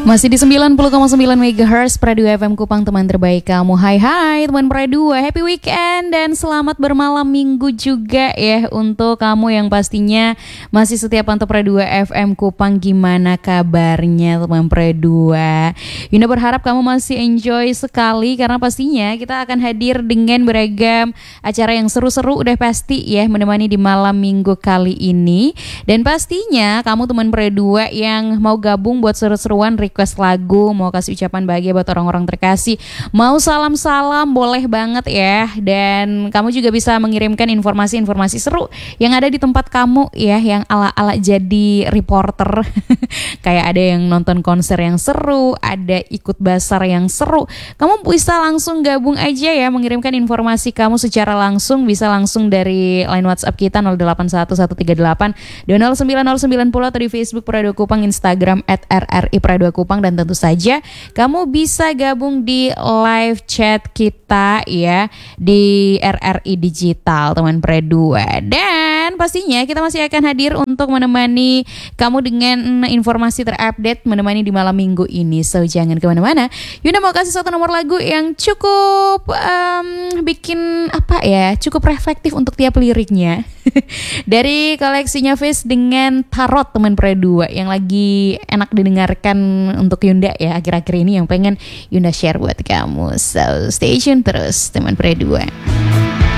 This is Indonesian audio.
Masih di 90,9 MHz Pradu FM Kupang, teman terbaik kamu. Hai teman Pradu, happy weekend dan selamat bermalam minggu juga ya untuk kamu yang pastinya masih setia pantau Pradu FM Kupang. Gimana kabarnya teman Pradu? Yunda berharap kamu masih enjoy sekali karena pastinya kita akan hadir dengan beragam acara yang seru-seru udah pasti ya menemani di malam minggu kali ini. Dan pastinya kamu teman Pradu yang mau gabung buat seru-seruan, request lagu, mau kasih ucapan bahagia buat orang-orang terkasih, mau salam-salam, boleh banget ya. Dan kamu juga bisa mengirimkan informasi-informasi seru yang ada di tempat kamu ya, yang ala-ala jadi reporter. Kayak ada yang nonton konser yang seru, ada ikut basar yang seru. Kamu bisa langsung gabung aja ya, mengirimkan informasi kamu secara langsung, bisa langsung dari line WhatsApp kita 081138 2090910 atau di Facebook Pradu Kupang, Instagram @RRI Pradu Kupang, dan tentu saja kamu bisa gabung di live chat kita ya di RRI Digital teman Pradu. Dan pastinya kita masih akan hadir untuk menemani kamu dengan informasi terupdate menemani di malam minggu ini. So jangan kemana-mana. Yunda mau kasih satu nomor lagu yang cukup bikin apa ya, cukup reflektif untuk tiap liriknya. Dari koleksinya Face dengan Tarot teman Pradu yang lagi enak didengarkan untuk Yunda ya akhir-akhir ini, yang pengen Yunda share buat kamu. So stay tune terus teman Pradu.